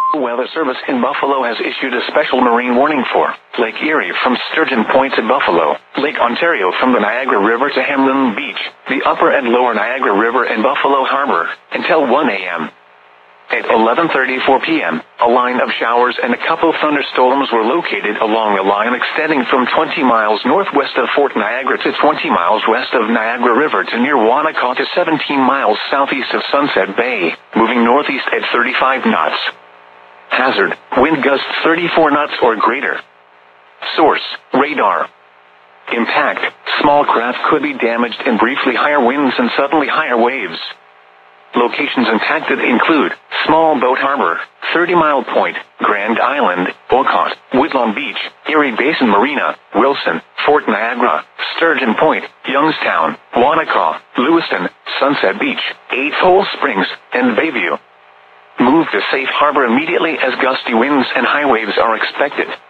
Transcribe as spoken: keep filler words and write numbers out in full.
Weather Service in Buffalo has issued a special marine warning for Lake Erie from Sturgeon Point to Buffalo, Lake Ontario from the Niagara River to Hamlin Beach, the upper and lower Niagara River and Buffalo Harbor, until one a m At eleven thirty-four p m, a line of showers and a couple thunderstorms were located along a line extending from twenty miles northwest of Fort Niagara to twenty miles west of Niagara River to near Wanaka to seventeen miles southeast of Sunset Bay, moving northeast at thirty-five knots. Hazard, wind gusts thirty-four knots or greater. Source, radar. Impact, small craft could be damaged and briefly higher winds and suddenly higher waves. Locations impacted include Small Boat Harbor, thirty mile Point, Grand Island, Olcott, Woodlawn Beach, Erie Basin Marina, Wilson, Fort Niagara, Sturgeon Point, Youngstown, Wanaka, Lewiston, Sunset Beach, Eight Hole Springs, and Bayview. Move to safe harbor immediately as gusty winds and high waves are expected.